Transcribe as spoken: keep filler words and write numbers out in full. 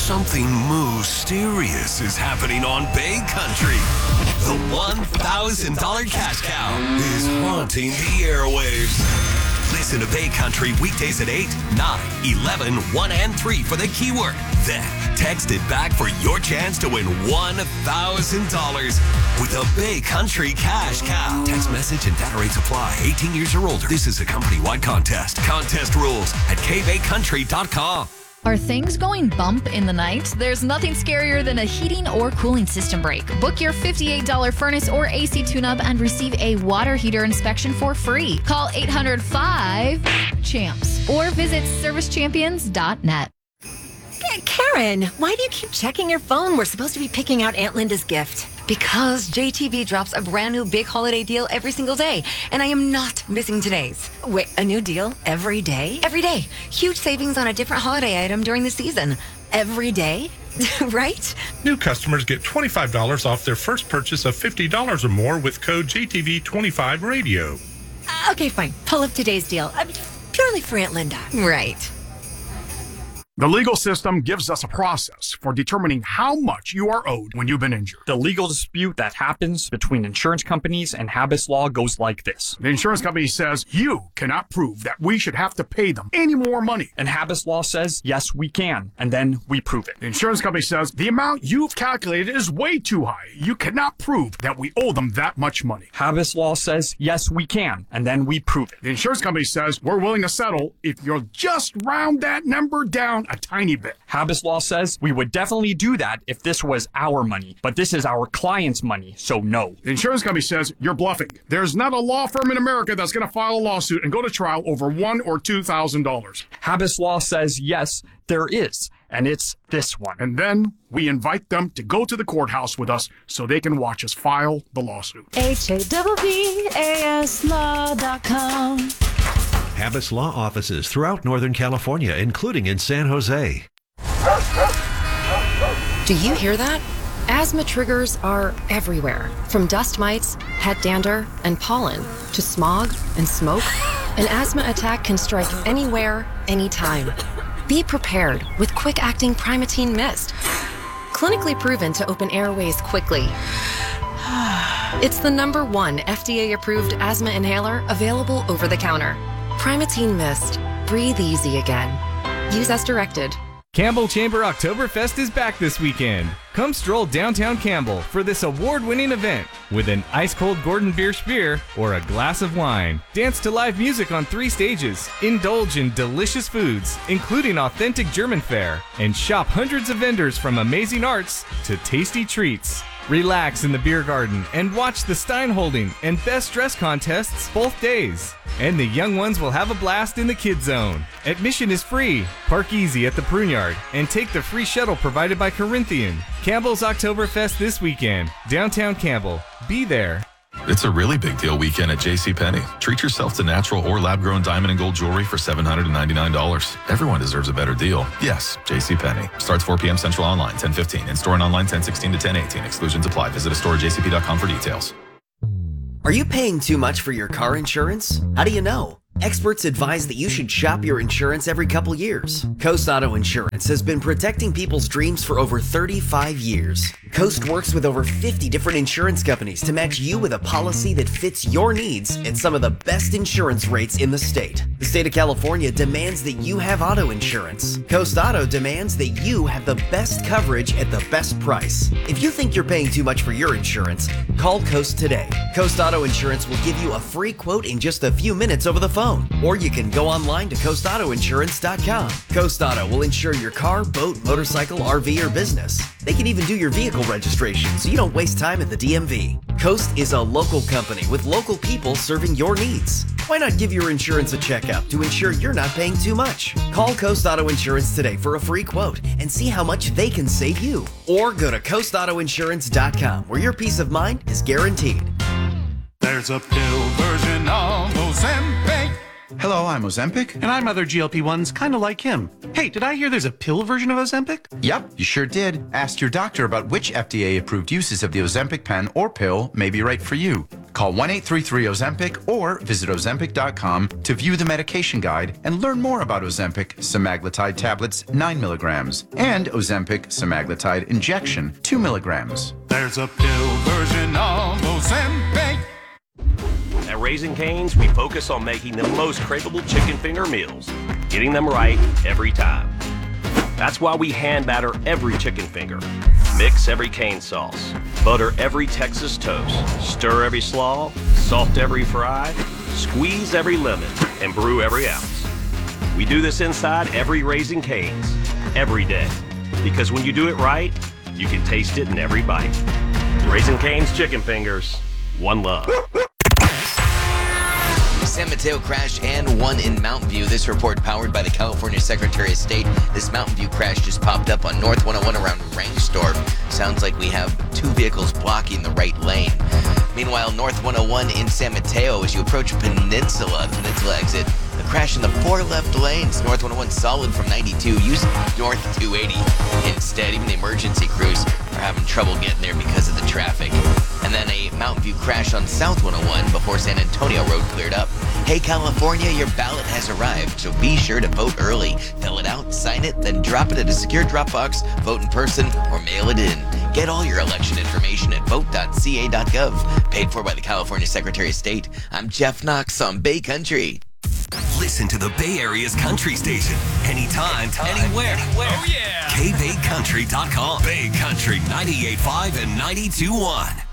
Something mysterious is happening on Bay Country. The one thousand dollars cash cow is haunting the airwaves. Listen to Bay Country weekdays at eight, nine, eleven, one, and three for the keyword. Then text it back for your chance to win one thousand dollars with a Bay Country cash cow. Text message and data rates apply. eighteen years or older. This is a company-wide contest. Contest rules at k bay country dot com. Are things going bump in the night? There's nothing scarier than a heating or cooling system break. Book your fifty-eight dollars furnace or A C tune-up and receive a water heater inspection for free. Call eight hundred five champs or visit service champions dot net. Karen, why do you keep checking your phone? We're supposed to be picking out Aunt Linda's gift. Because J T B drops a brand new big holiday deal every single day, and I am not missing today's. Wait, a new deal every day? Every day. Huge savings on a different holiday item during the season. Every day? Right? New customers get twenty-five dollars off their first purchase of fifty dollars or more with code J T V twenty-five radio. Uh, okay, fine. Pull up today's deal. Uh, purely for Aunt Linda. Right. The legal system gives us a process for determining how much you are owed when you've been injured. The legal dispute that happens between insurance companies and Habas Law goes like this. The insurance company says you cannot prove that we should have to pay them any more money. And Habas Law says, yes, we can. And then we prove it. The insurance company says the amount you've calculated is way too high. You cannot prove that we owe them that much money. Habas Law says, yes, we can. And then we prove it. The insurance company says we're willing to settle if you'll just round that number down a tiny bit. Habas Law says we would definitely do that if this was our money, but this is our client's money, so no. The insurance company says you're bluffing. There's not a law firm in America that's going to file a lawsuit and go to trial over one or two thousand dollars. Habas Law says yes, there is, and it's this one. And then we invite them to go to the courthouse with us so they can watch us file the lawsuit. H A V V A S law dot com. Habas Law offices throughout Northern California, including in San Jose. Do you hear that? Asthma triggers are everywhere. From dust mites, pet dander, and pollen, to smog and smoke, an asthma attack can strike anywhere, anytime. Be prepared with quick-acting Primatene Mist. Clinically proven to open airways quickly. It's the number one F D A-approved asthma inhaler available over the counter. Primatene Mist. Breathe easy again. Use as directed. Campbell Chamber Oktoberfest is back this weekend. Come stroll downtown Campbell for this award-winning event with an ice-cold Gordon Beer Spear or a glass of wine. Dance to live music on three stages, indulge in delicious foods, including authentic German fare, and shop hundreds of vendors from amazing arts to tasty treats. Relax in the beer garden and watch the Steinholding and Best Dress contests both days. And the young ones will have a blast in the Kids Zone. Admission is free. Park easy at the Prune Yard and take the free shuttle provided by Corinthian. Campbell's Oktoberfest this weekend. Downtown Campbell. Be there. It's a really big deal weekend at JCPenney. Treat yourself to natural or lab-grown diamond and gold jewelry for seven hundred ninety-nine dollars. Everyone deserves a better deal. Yes, JCPenney. Starts four p.m. Central online, ten fifteen. In-store and online, ten sixteen to ten eighteen. Exclusions apply. Visit a store at j c p dot com for details. Are you paying too much for your car insurance? How do you know? Experts advise that you should shop your insurance every couple years. Coast Auto Insurance has been protecting people's dreams for over thirty-five years. Coast works with over fifty different insurance companies to match you with a policy that fits your needs at some of the best insurance rates in the state. The state of California demands that you have auto insurance. Coast Auto demands that you have the best coverage at the best price. If you think you're paying too much for your insurance, call Coast today. Coast Auto Insurance will give you a free quote in just a few minutes over the phone. Or you can go online to coast auto insurance dot com. Coast Auto will insure your car, boat, motorcycle, R V, or business. They can even do your vehicle registration so you don't waste time at the D M V. Coast is a local company with local people serving your needs. Why not give your insurance a checkup to ensure you're not paying too much? Call Coast Auto Insurance today for a free quote and see how much they can save you. Or go to coast auto insurance dot com where your peace of mind is guaranteed. There's a pill version of Ozempic. Hello, I'm Ozempic. And I'm other G L P ones kind of like him. Hey, did I hear there's a pill version of Ozempic? Yep, you sure did. Ask your doctor about which F D A-approved uses of the Ozempic pen or pill may be right for you. Call one eight three three Ozempic or visit Ozempic dot com to view the medication guide and learn more about Ozempic semaglutide tablets nine milligrams and Ozempic semaglutide injection two milligrams. There's a pill version of Ozempic. At Raising Cane's, we focus on making the most craveable chicken finger meals, getting them right every time. That's why we hand batter every chicken finger, mix every cane sauce, butter every Texas toast, stir every slaw, salt every fry, squeeze every lemon, and brew every ounce. We do this inside every Raising Cane's, every day, because when you do it right, you can taste it in every bite. Raising Cane's chicken fingers, one love. San Mateo crash and one in Mountain View. This report powered by the California Secretary of State. This Mountain View crash just popped up on North one oh one around Rangsdorf. Sounds like we have two vehicles blocking the right lane. Meanwhile, North one oh one in San Mateo, as you approach Peninsula, Peninsula exit, a crash in the four left lanes. North one oh one solid from ninety-two. Use North two eighty instead. Even the emergency crews are having trouble getting there because of the traffic. And then a Mountain View crash on South one oh one before San Antonio Road cleared up. Hey, California, your ballot has arrived, so be sure to vote early. Fill it out, sign it, then drop it at a secure drop box, vote in person, or mail it in. Get all your election information at vote dot c a dot gov. Paid for by the California Secretary of State. I'm Jeff Knox on Bay Country. Listen to the Bay Area's country station anytime, anytime anywhere. anywhere. Oh, yeah. K Bay Country dot com. Bay Country ninety-eight point five and ninety-two point one.